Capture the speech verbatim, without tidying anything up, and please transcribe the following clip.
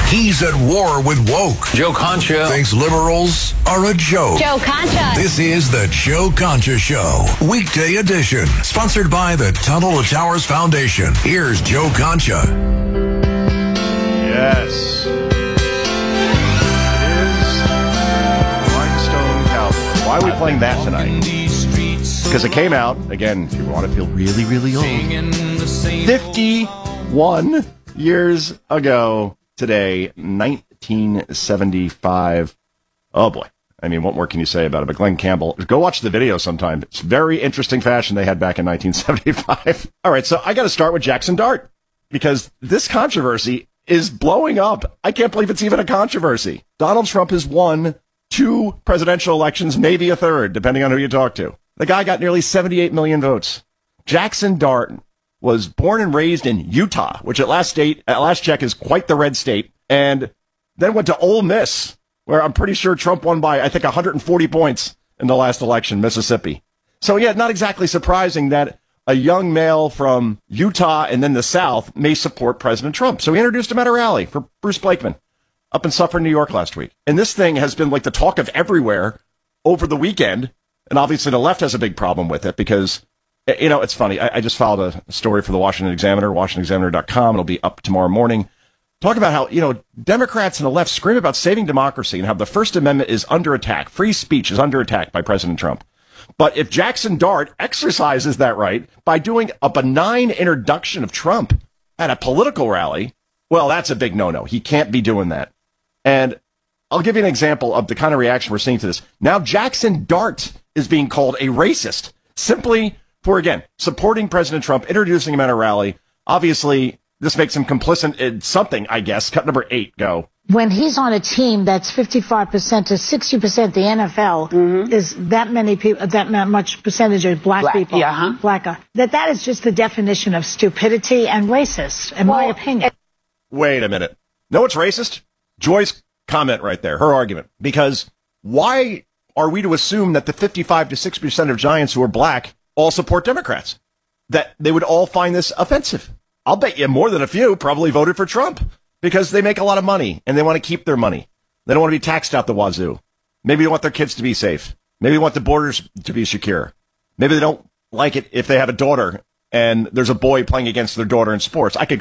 He's at war with woke. Joe Concha thinks liberals are a joke. Joe Concha. This is the Joe Concha Show, weekday edition, sponsored by the Tunnel to Towers Foundation. Here's Joe Concha. Yes. It is Rhinestone Cowboy. Why are we playing that tonight? Because it came out, again, if you want to feel really, really old, fifty-one years ago today, nineteen seventy-five. Oh, boy. I mean, what more can you say about it? But Glenn Campbell, go watch the video sometime. It's very interesting fashion they had back in nineteen seventy-five. All right, so I got to start with Jackson Dart, because this controversy is blowing up. I can't believe it's even a controversy. Donald Trump has won two presidential elections, maybe a third, depending on who you talk to. The guy got nearly seventy-eight million votes. Jackson Dart was born and raised in Utah, which at last state, at last check is quite the red state, and then went to Ole Miss, where I'm pretty sure Trump won by, I think, one hundred forty points in the last election, Mississippi. So, yeah, not exactly surprising that a young male from Utah and then the South may support President Trump. So he introduced him at a rally for Bruce Blakeman up in Suffern, New York last week. And this thing has been like the talk of everywhere over the weekend. And obviously the left has a big problem with it because, you know, it's funny. I, I just filed a story for the Washington Examiner, washington examiner dot com. It'll be up tomorrow morning. Talk about how, you know, Democrats and the left scream about saving democracy and how the First Amendment is under attack. Free speech is under attack by President Trump. But if Jackson Dart exercises that right by doing a benign introduction of Trump at a political rally, well, that's a big no-no. He can't be doing that. And I'll give you an example of the kind of reaction we're seeing to this. Now, Jackson Dart is being called a racist simply for, again, supporting President Trump, introducing him at a rally. Obviously, this makes him complicit in something, I guess. Cut number eight, go. When he's on a team that's fifty-five percent to sixty percent, the N F L mm-hmm. is that many people, that much percentage of black, black people, yeah, huh? black, uh, that that is just the definition of stupidity and racist, in well, my opinion. Wait a minute. No, it's racist? Joy's comment right there, her argument. Because why are we to assume that the fifty-five to sixty percent of Giants who are black all support Democrats? That they would all find this offensive? I'll bet you more than a few probably voted for Trump because they make a lot of money and they want to keep their money. They don't want to be taxed out the wazoo. Maybe they want their kids to be safe. Maybe they want the borders to be secure. Maybe they don't like it if they have a daughter and there's a boy playing against their daughter in sports. I could